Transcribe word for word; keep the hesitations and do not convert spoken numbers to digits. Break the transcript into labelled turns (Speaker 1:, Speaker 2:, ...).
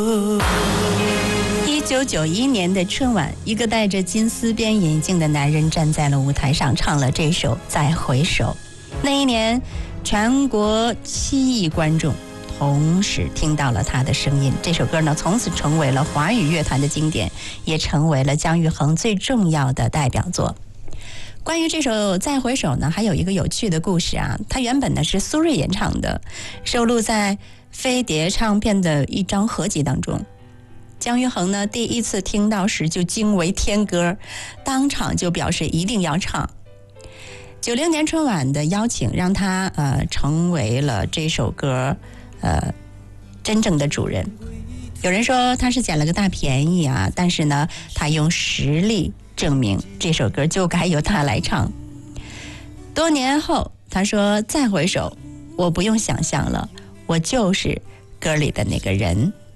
Speaker 1: 一九九一年的春晚，一个戴着金丝边眼镜的男人站在了舞台上，唱了这首《再回首》。那一年，全国七亿观众同时听到了他的声音。这首歌呢，从此成为了华语乐坛的经典，也成为了姜育恒最重要的代表作。关于这首《再回首》呢，还有一个有趣的故事啊。它原本呢是苏芮演唱的，收录在飞碟唱片的一张合集当中。姜育恒呢第一次听到时就惊为天歌，当场就表示一定要唱。九零年春晚的邀请让他呃成为了这首歌呃真正的主人。有人说他是捡了个大便宜啊，但是呢他用实力证明这首歌就该由他来唱。多年后他说，再回首，我不用想象了，我就是歌里的那个人。